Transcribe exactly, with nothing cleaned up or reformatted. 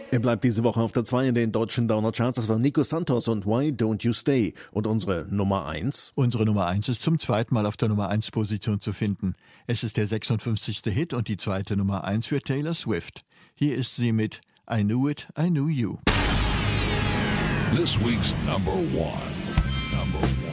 Er bleibt diese Woche auf der zwei in den deutschen Downer Charts. Das war Nico Santos und Why Don't You Stay. Und unsere Nummer eins? Unsere Nummer eins ist zum zweiten Mal auf der Nummer eins Position zu finden. Es ist der sechsundfünfzigste Hit und die zweite Nummer eins für Taylor Swift. Hier ist sie mit I Knew It, I Knew You. This week's number one. Number one.